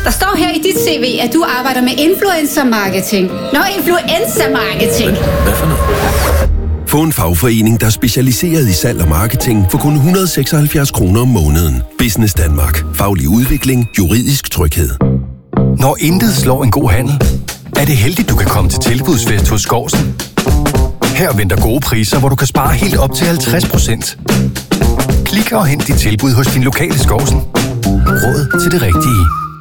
Der står her i dit CV, at du arbejder med influencer-marketing. Nå, influencer-marketing. Hvad for noget? Få en fagforening, der er specialiseret i salg og marketing for kun 176 kroner om måneden. Business Danmark. Faglig udvikling. Juridisk tryghed. Når intet slår en god handel, er det heldigt, du kan komme til tilbudsfest hos Skovsen. Her venter gode priser, hvor du kan spare helt op til 50%. Klik og hent dit tilbud hos din lokale Skovsen. Råd til det rigtige.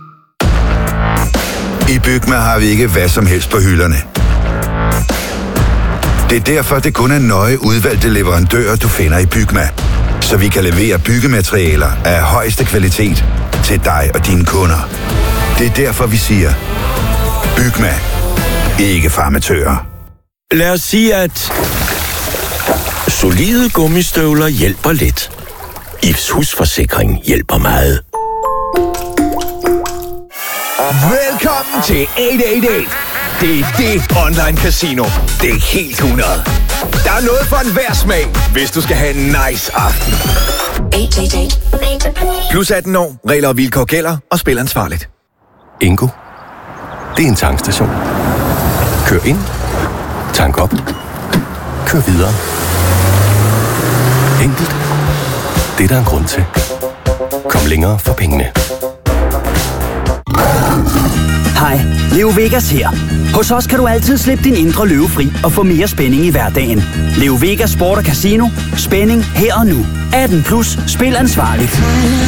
I Bygma har vi ikke hvad som helst på hylderne. Det er derfor, det kun er nøje udvalgte leverandører, du finder i Bygma. Så vi kan levere byggematerialer af højeste kvalitet til dig og dine kunder. Det er derfor, vi siger, Bygma. Ikke farmatører. Lad os sige, at solide gummistøvler hjælper lidt. Ifs husforsikring hjælper meget. Velkommen til 888. Det er det online casino. Det er helt 100. Der er noget for enhver smag, hvis du skal have en nice aften. 888. Plus 18 år, regler og vilkår gælder, og spil ansvarligt. Ingo. Det er en tankstation. Kør ind. Tank op. Kør videre. Enkelt. Det er der en grund til. Kom længere for pengene. Hej, Leo Vegas her. Hos os kan du altid slippe din indre løve fri og få mere spænding i hverdagen. Leo Vegas Sport og Casino. Spænding her og nu. 18 plus. Spil ansvarligt.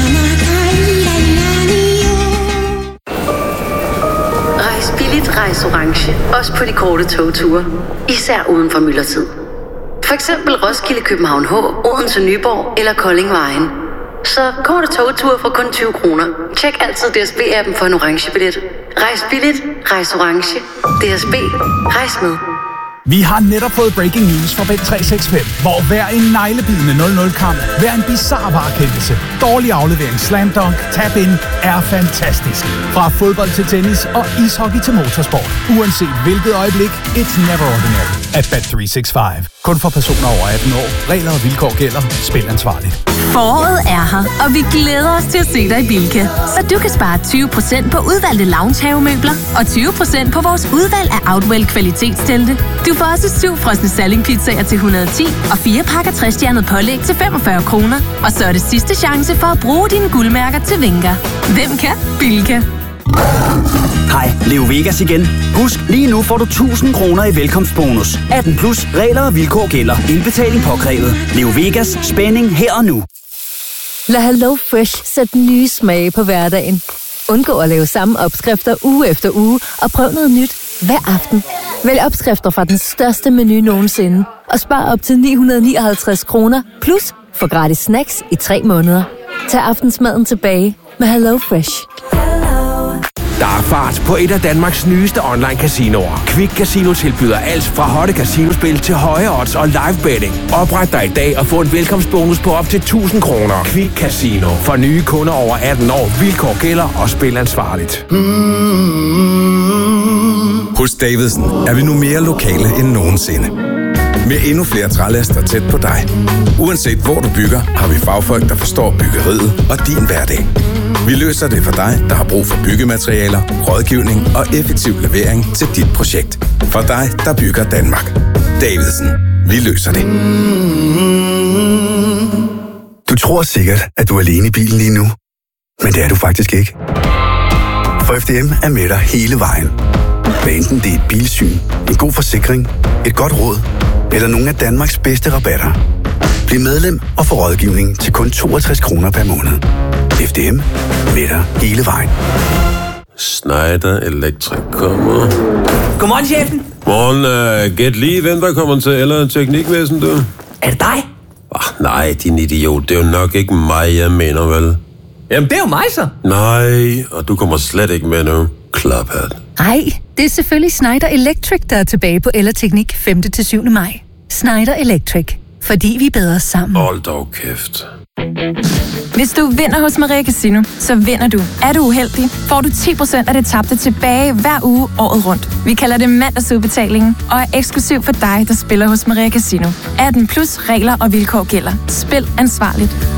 Rejs billigt, rejs orange. Også på de korte togture. Især uden for myldretid. For eksempel Roskilde, København H, Odense, Nyborg eller Kolding Vejen. Så korte togture for kun 20 kroner. Tjek altid DSB-appen for en orange billet. Rejs billigt, rejs orange. DSB, rejs med. Vi har netop fået breaking news fra Bet365, hvor hver en neglebidende 0-0-kamp, hver en bizarre varekendelse, dårlig aflevering, slam dunk, tap-in er fantastisk. Fra fodbold til tennis og ishockey til motorsport. Uanset hvilket øjeblik, it's never ordinary at Bet365. Kun for personer over 18 år. Regler og vilkår gælder. Spil ansvarligt. Foråret er her, og vi glæder os til at se dig i Bilka. Så du kan spare 20% på udvalgte loungehavemøbler og 20% på vores udvalg af Outwell kvalitetstelte. Du får også 7 frosne salingpizzaer til 110 og 4 pakker 3-stjernet pålæg til 45 kroner. Og så er det sidste chance for at bruge dine guldmærker til Vinker. Hvem kan? Bilka. Hej, Leo Vegas igen. Husk, lige nu får du 1000 kroner i velkomstbonus. 18 plus. Regler og vilkår gælder. Indbetaling påkrævet. Leo Vegas. Spænding her og nu. Lad Hello Fresh sætte nye smage på hverdagen. Undgå at lave samme opskrifter uge efter uge, og prøv noget nyt hver aften. Vælg opskrifter fra den største menu nogensinde, og spar op til 959 kroner, plus få gratis snacks i 3 måneder. Tag aftensmaden tilbage med Hello Fresh. Der er fart på et af Danmarks nyeste online casinoer. Quick Casino tilbyder alt fra hotte casinospil til høje odds og live betting. Opret dig i dag og få en velkomstbonus på op til 1000 kroner. Quick Casino. For nye kunder over 18 år. Vilkår gælder og spil ansvarligt. Hos Davidsen er vi nu mere lokale end nogensinde. Med endnu flere trælaster tæt på dig. Uanset hvor du bygger, har vi fagfolk, der forstår byggeriet og din hverdag. Vi løser det for dig, der har brug for byggematerialer, rådgivning og effektiv levering til dit projekt. For dig, der bygger Danmark. Davidsen. Vi løser det. Du tror sikkert, at du er alene i bilen lige nu. Men det er du faktisk ikke. For FDM er med dig hele vejen. Hvad enten det er et bilsyn, en god forsikring, et godt råd eller nogle af Danmarks bedste rabatter. Bliv medlem og få rådgivning til kun 62 kroner per måned. FDM med dig hele vejen. Schneider Electric kommer. Godmorgen, chefen. Morgen, gæt lige, hvem der kommer til eller teknikvæsen, du? Er det dig? Nej, din idiot. Det er jo nok ikke mig, jeg mener vel. Jamen, det er jo mig så. Nej, og du kommer slet ikke med nu. Klaphat. Ej, det er selvfølgelig Schneider Electric, der er tilbage på Ellerteknik 5. til 7. maj. Schneider Electric. Fordi vi er bedre sammen. Hold dog kæft. Hvis du vinder hos Maria Casino, så vinder du. Er du uheldig, får du 10% af det tabte tilbage hver uge året rundt. Vi kalder det mandagsudbetalingen og er eksklusiv for dig, der spiller hos Maria Casino. 18 plus regler og vilkår gælder. Spil ansvarligt.